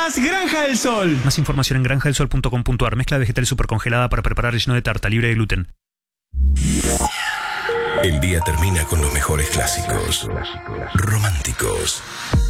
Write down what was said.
Nuevas Granja del Sol. Más información en granjadelsol.com.ar. Mezcla vegetal supercongelada para preparar relleno de tarta libre de gluten. El día termina con los mejores clásicos románticos.